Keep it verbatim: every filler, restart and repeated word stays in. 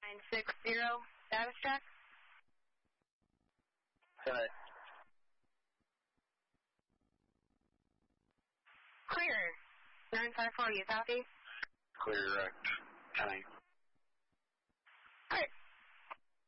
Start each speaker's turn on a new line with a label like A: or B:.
A: nine six zero, status check.
B: Hi.
A: Clear. nine five four, you copy?
B: Clear, direct. Hi.
A: Alright.